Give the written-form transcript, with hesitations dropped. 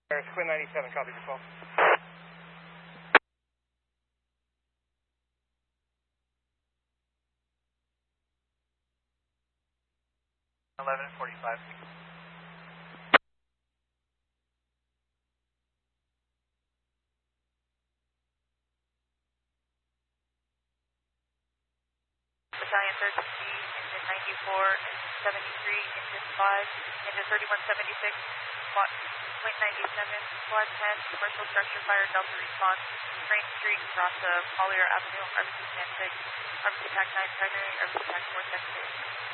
Quinn 97, copy your call. 11:45. Battalion 13, engine 94, engine 73, engine 5, engine 3176, point 97, squad 10, commercial structure fire, Delta response, Train Street, across Collier Avenue, RBC 10-6, RBC TAC 9 primary, RBC TAC 4 secondary.